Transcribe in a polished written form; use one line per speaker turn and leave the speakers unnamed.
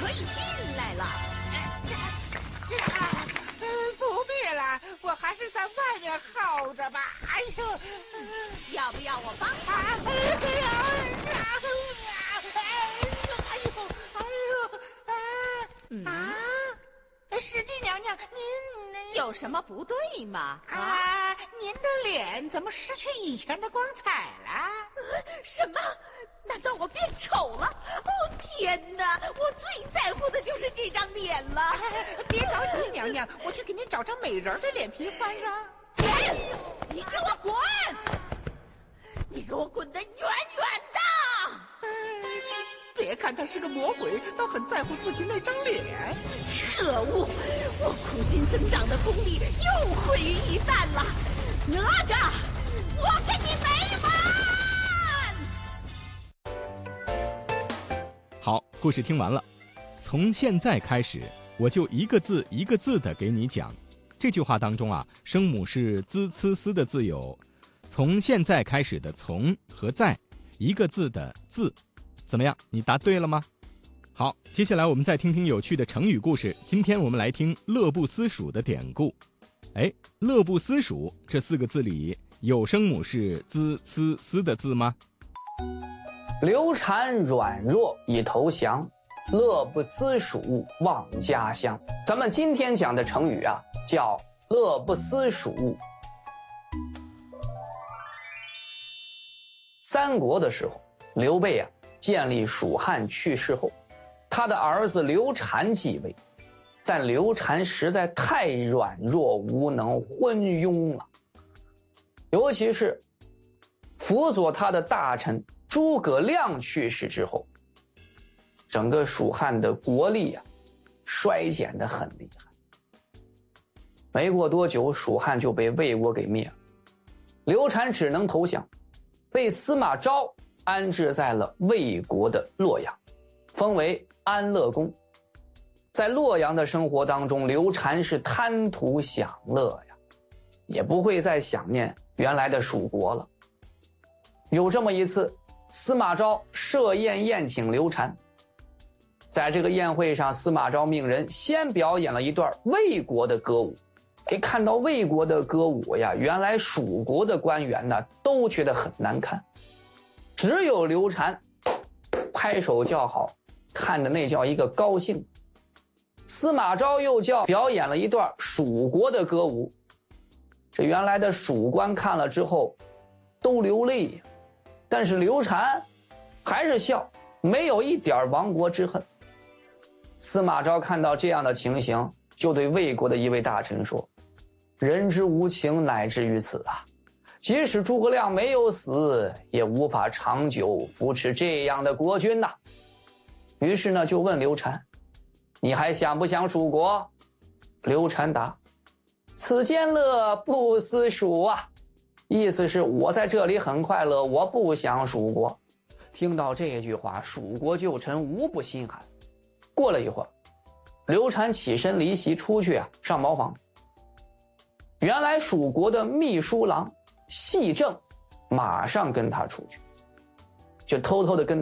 可以进来了。
不必了，我还是在外面耗着吧。哎呦，
要不要我帮
石矶娘娘，您
有什么不对吗？
您的脸怎么失去以前的光彩了？
什么？难道我变丑了？哦天哪！我最在乎的就是这张脸了。
别着急，娘娘，我去给您找张美人的脸皮换上。
你给我滚！你给我滚得远远的！
别看他是个魔鬼，倒很在乎自己那张脸。
可恶！我苦心增长的功力又毁于一旦了。哪吒，我跟你没完！
好，故事听完了。从现在开始，我就一个字一个字的给你讲。这句话当中啊，声母是滋、呲、丝的字有从现在开始的从和在，一个字的字。怎么样，你答对了吗？好，接下来我们再听听有趣的成语故事。今天我们来听乐不思蜀的典故。乐不思蜀这4个字里有声母是滋、呲、丝的字吗？
刘禅软弱已投降，乐不思蜀望家乡。咱们今天讲的成语啊，叫乐不思蜀。三国的时候，刘备啊建立蜀汉去世后，他的儿子刘禅继位，但刘禅实在太软弱无能昏庸了，尤其是辅佐他的大臣诸葛亮去世之后，整个蜀汉的国力啊衰减得很厉害。没过多久，蜀汉就被魏国给灭了，刘禅只能投降，被司马昭安置在了魏国的洛阳，封为安乐公。在洛阳的生活当中，刘禅是贪图享乐呀，也不会再想念原来的蜀国了。有这么一次，司马昭设宴宴请刘禅，在这个宴会上，司马昭命人先表演了一段魏国的歌舞。看到魏国的歌舞呀，原来蜀国的官员呢都觉得很难看，只有刘禅拍手叫好，看的那叫一个高兴。司马昭又表演了一段蜀国的歌舞，这原来的蜀官看了之后都流泪，但是刘禅还是笑，没有一点亡国之恨。司马昭看到这样的情形，就对魏国的一位大臣说：人之无情乃至于此啊！即使诸葛亮没有死，也无法长久扶持这样的国君呐。于是呢，就问刘禅：你还想不想蜀国？刘禅答：此间乐不思蜀啊！意思是我在这里很快乐，我不想蜀国。听到这句话，蜀国旧臣无不心寒。过了一会儿，刘禅起身离席出去啊，上茅房。原来蜀国的秘书郎细正马上跟他出去，就偷偷的跟他